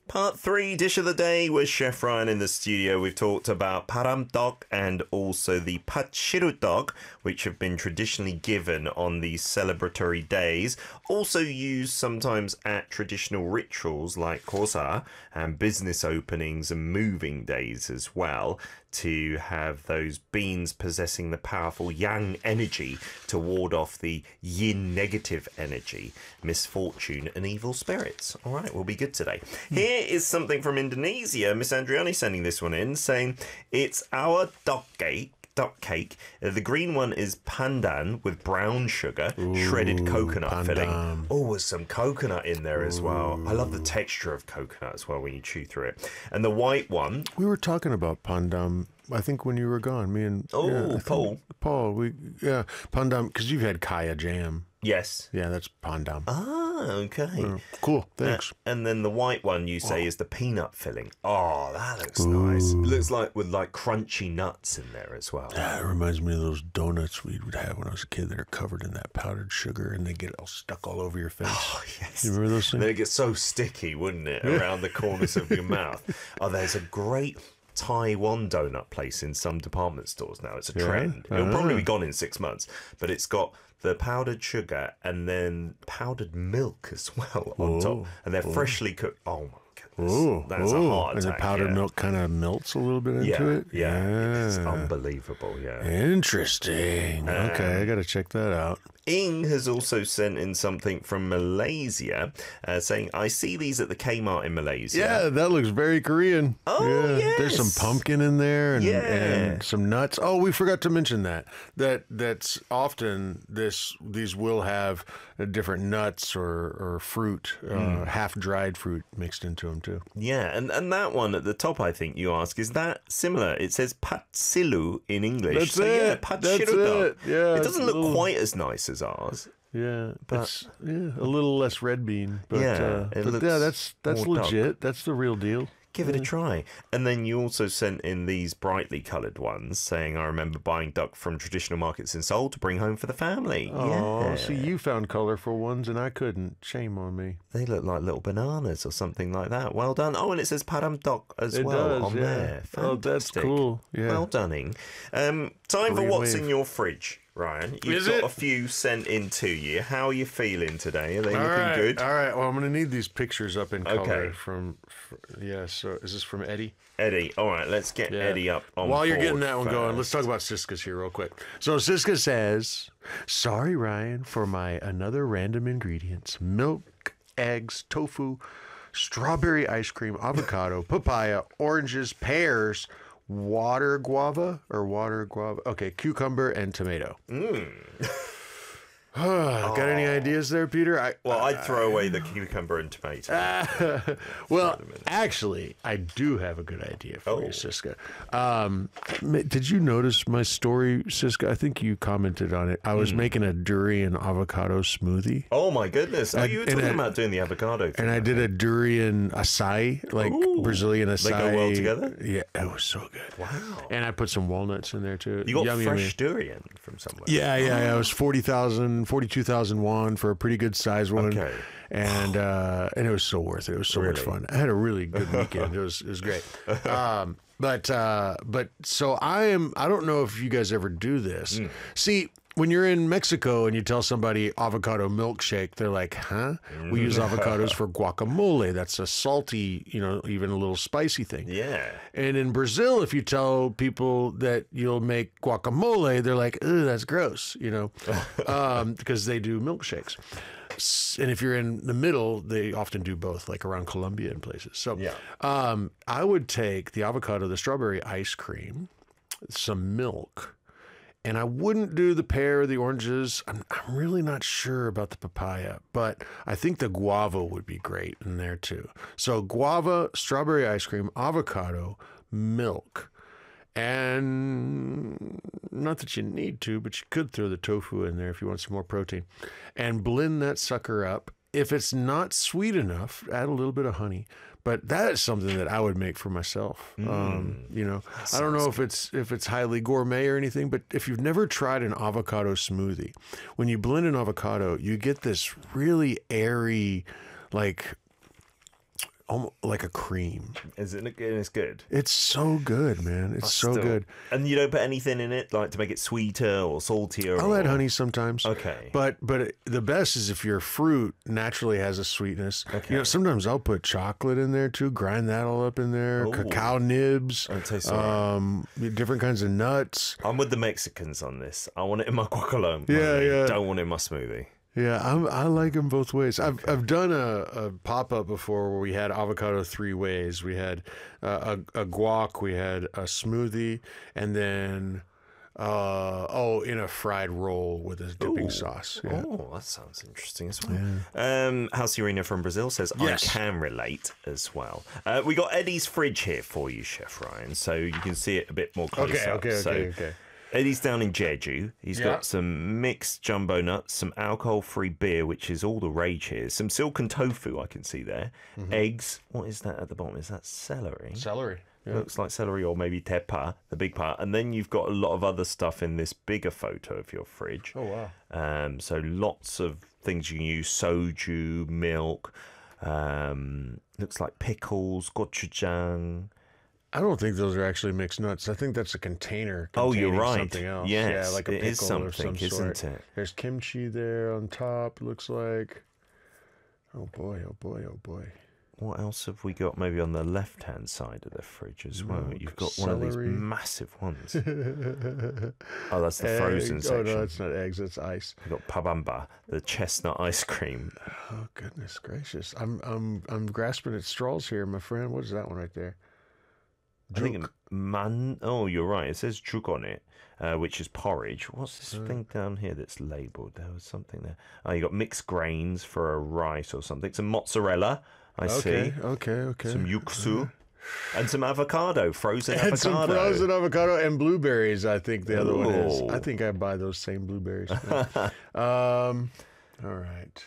Part 3 dish of the day with Chef Ryan in the studio. We've talked about paramdok and also the patchirudok, which have been traditionally given on these celebratory days. Also used sometimes at traditional rituals like kosa and business openings and moving days as well, to have those beans possessing the powerful yang energy to ward off the yin negative energy, misfortune and evil spirits. All right, we'll be good today. Here is something from Indonesia. Miss Andriani sending this one in, saying it's our duck cake. The green one is pandan with brown sugar, shredded coconut filling. Oh, with some coconut in there as well. I love the texture of coconut as well when you chew through it. And the white one... We were talking about pandan, I think, when you were gone. Me and... Paul. Pandan, because you've had kaya jam. Yes. Yeah, that's pandan. Ah, okay. Cool, thanks. And then the white one you say is the peanut filling. Oh, that looks nice. It looks like with like crunchy nuts in there as well. Yeah, it reminds me of those donuts we would have when I was a kid that are covered in that powdered sugar and they get all stuck all over your face. Oh, yes. You remember those things? They get so sticky, wouldn't it, around the corners of your mouth. Oh, there's a great Taiwan donut place in some department stores now. It's a trend. It'll probably be gone in 6 months, but it's got the powdered sugar and then powdered milk as well on top, and they're freshly cooked. Oh my goodness, that's a heart attack. And the powdered milk kind of melts a little bit into it. Yeah, it's unbelievable. Yeah, interesting. Okay, I gotta check that out. Ing has also sent in something from Malaysia, saying, I see these at the Kmart in Malaysia. Yeah, that looks very Korean. Oh, yeah. yes. There's some pumpkin in there and some nuts. Oh, we forgot to mention that's often these will have different nuts or fruit, half-dried fruit mixed into them too. Yeah, and that one at the top, I think you ask, is that similar? It says patsilu in English. That's it. That's it. Yeah, it doesn't look quite as nice as ours. Yeah, but it's a little less red bean. But, that's legit. That's the real deal. Give it a try. And then you also sent in these brightly coloured ones saying, I remember buying duck from traditional markets in Seoul to bring home for the family. Oh, see, you found colourful ones and I couldn't. Shame on me. They look like little bananas or something like that. Well done. Oh, and it says paramdok as well on there. Fantastic. Oh, that's cool. Yeah. Well done, Ing. Time for what's in your fridge. Ryan, you've got a few sent in to you. How are you feeling today? Are they looking good? All right. Well, I'm going to need these pictures up in color so is this from Eddie? Eddie. All right, let's get Eddie up on While you're board getting that one going, let's talk about Siska's here real quick. So Siska says, sorry, Ryan, for my another random ingredients. Milk, eggs, tofu, strawberry ice cream, avocado, papaya, oranges, pears, water guava. Okay, cucumber and tomato. Got any ideas there, Peter? I'd throw away the cucumber and tomato. Well, actually, I do have a good idea for you, Siska. Did you notice my story, Siska? I think you commented on it. I was making a durian avocado smoothie. Oh, my goodness. You were talking about doing the avocado thing. And I did a durian acai, like Brazilian acai. They go well together? Yeah, it was so good. Wow. And I put some walnuts in there, too. You got fresh durian from somewhere? Yeah. It was 42,000 won for a pretty good size one. Okay. And it was so worth it. It was so much fun. I had a really good weekend. It was great. But so I don't know if you guys ever do this. See, when you're in Mexico and you tell somebody avocado milkshake, they're like, huh? We use avocados for guacamole. That's a salty, even a little spicy thing. Yeah. And in Brazil, if you tell people that you'll make guacamole, they're like, ugh, that's gross, because they do milkshakes. And if you're in the middle, they often do both, like around Colombia and places. So I would take the avocado, the strawberry ice cream, some milk, and I wouldn't do the pear or the oranges. I'm really not sure about the papaya, but I think the guava would be great in there too. So guava, strawberry ice cream, avocado, milk. And not that you need to, but you could throw the tofu in there if you want some more protein. And blend that sucker up. If it's not sweet enough, add a little bit of honey. But that is something that I would make for myself. I don't know if it's highly gourmet or anything, but if you've never tried an avocado smoothie, when you blend an avocado, you get this really airy, like almost like a cream. Isn't it? It's good. It's so good, man. It's so good. And you don't put anything in it, like to make it sweeter or saltier? I'll add honey sometimes. Okay. But the best is if your fruit naturally has a sweetness. Okay. You know, sometimes I'll put chocolate in there too, grind that all up in there, Ooh. cacao nibs, I'd say so. different kinds of nuts. I'm with the Mexicans on this. I want it in my guacamole. Yeah. Don't want it in my smoothie. Yeah, I like them both ways. I've done a pop up before where we had avocado 3 ways. We had a guac, we had a smoothie, and then in a fried roll with a dipping sauce. Yeah. Oh, that sounds interesting as well. House Irina from Brazil says, Yes. I can relate as well. We got Eddie's fridge here for you, Chef Ryan, so you can see it a bit more close up. Okay. Eddie's down in Jeju. He's got some mixed jumbo nuts, some alcohol-free beer, which is all the rage here. Some silken tofu I can see there. Eggs. What is that at the bottom? Is that celery? Celery. Yeah. Looks like celery or maybe tepa, the big part. And then you've got a lot of other stuff in this bigger photo of your fridge. Oh, wow. So lots of things you can use. Soju, milk. Looks like pickles, gochujang. I don't think those are actually mixed nuts. I think that's a container. Oh, you're containing right. Something else. Yes, yeah, like a it pickle is something, of some isn't sort. it? There's kimchi there on top. Looks like. Oh boy! Oh boy! Oh boy! What else have we got? Maybe on the left-hand side of the fridge as well. Milk, You've got one of these celery. massive ones. Oh, that's the frozen Eggs. section. Oh no, it's not eggs. It's ice. You've got pabamba, the chestnut ice cream. Oh goodness gracious! I'm grasping at straws here, my friend. What is that one right there? I think you're right. It says juk on it, which is porridge. What's this thing down here that's labelled? There was something there. Oh, you got mixed grains for a rice or something. Some mozzarella, I see. Okay. Some yuzu. And some avocado, frozen avocado. And some frozen avocado and blueberries, I think the other one is. Ooh. I think I buy those same blueberries. All right.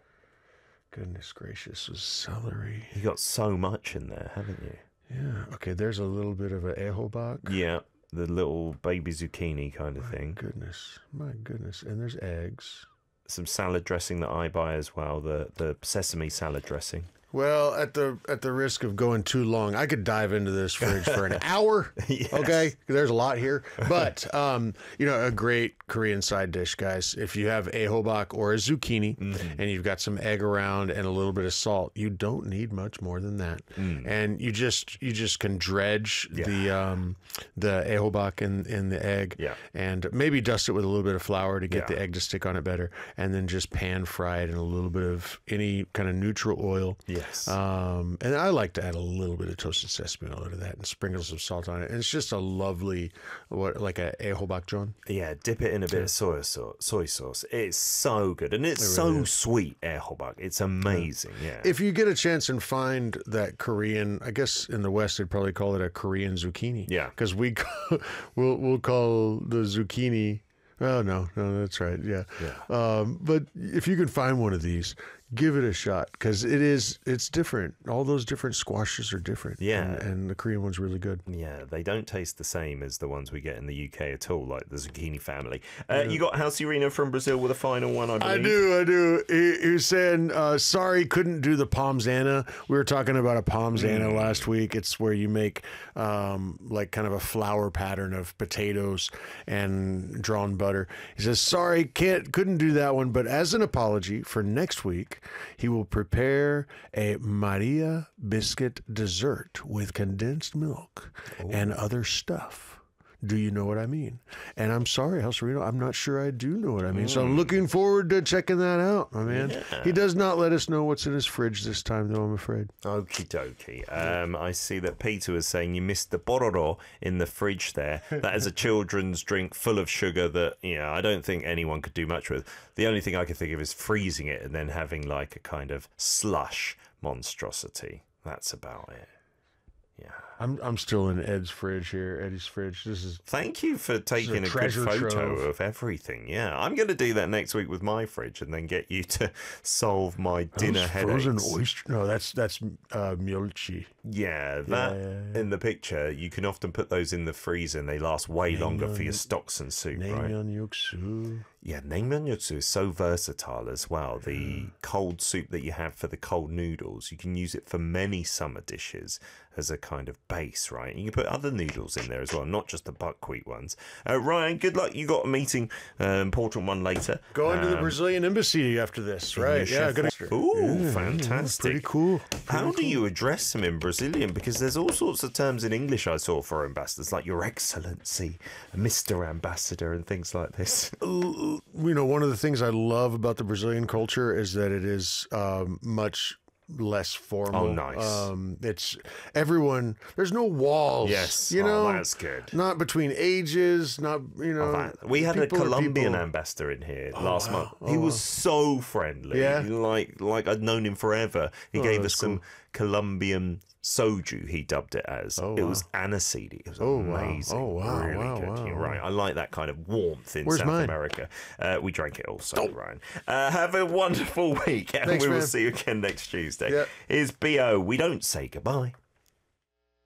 Goodness gracious, was celery. You got so much in there, haven't you? Yeah. Okay, there's a little bit of an ehobak. Yeah, the little baby zucchini kind of thing. My goodness. And there's eggs. Some salad dressing that I buy as well, the sesame salad dressing. Well, at the risk of going too long, I could dive into this fridge for an hour. Yes. Okay, there's a lot here, but a great Korean side dish, guys. If you have ehobak or a zucchini, and you've got some egg around and a little bit of salt, you don't need much more than that. And you just can dredge the ehobak in the egg, and maybe dust it with a little bit of flour to get the egg to stick on it better, and then just pan fry it in a little bit of any kind of neutral oil. Yes. And I like to add a little bit of toasted sesame oil to that and sprinkle some salt on it. And it's just a lovely, like a ehobak John. Yeah, dip it in a bit of soy sauce. It's so good. And it's so sweet, ehobak. It's amazing, yeah. If you get a chance and find that Korean, I guess in the West they'd probably call it a Korean zucchini. Yeah. Because we'll call the zucchini. Oh, no, that's right. Yeah. But if you can find one of these, give it a shot because it's different. All those different squashes are different. Yeah. And the Korean one's really good. Yeah, they don't taste the same as the ones we get in the UK at all, like the zucchini family. You got House Irina from Brazil with a final one, I believe. I do. He was saying, sorry, couldn't do the Palmzana. We were talking about a Palmzana last week. It's where you make like kind of a flour pattern of potatoes and drawn butter. He says, sorry, couldn't do that one, but as an apology for next week, he will prepare a Maria biscuit dessert with condensed milk and other stuff. Do you know what I mean? And I'm sorry, House Reno, I'm not sure I do know what I mean. So I'm looking forward to checking that out, my man. Yeah. He does not let us know what's in his fridge this time, though, I'm afraid. Okie dokie. I see that Peter was saying you missed the bororo in the fridge there. That is a children's drink full of sugar that, I don't think anyone could do much with. The only thing I could think of is freezing it and then having like a kind of slush monstrosity. That's about it. Yeah. I'm still in Eddie's fridge here. Eddie's fridge. Thank you for taking a good treasure photo trove of everything. Yeah, I'm going to do that next week with my fridge and then get you to solve my dinner headaches. Frozen oyster. No, that's myeolchi. Yeah, that in the picture, you can often put those in the freezer and they last way longer for your stocks and soup, right? Naengmyeon yuksu. Yeah, naengmyeon is so versatile as well. The cold soup that you have for the cold noodles, you can use it for many summer dishes as a kind of base, right? You can put other noodles in there as well, not just the buckwheat ones. Ryan, good luck. You got a meeting, important one later. Going to the Brazilian embassy after this, right? Yeah, good. Ooh, fantastic. Pretty cool. How do you address them in Brazilian? Because there's all sorts of terms in English I saw for ambassadors, like Your Excellency, Mr. Ambassador, and things like this. You know, one of the things I love about the Brazilian culture is that it is much less formal. Oh, nice. It's everyone. There's no walls. Yes, you know, that's good. Not between ages. Not we had a people are Colombian people. ambassador in here last month. He was so friendly. Yeah? like I'd known him forever. He gave us that's some Colombian soju. He dubbed it as. It was aniseed. It was amazing. Oh, wow. Really Wow, good. wow, You're wow. right. I like that kind of warmth in Where's South mine? America. We drank it also, Ryan. Have a wonderful week, and Thanks, we will man. see you again next Tuesday. Yep. Here's BO. We don't say goodbye.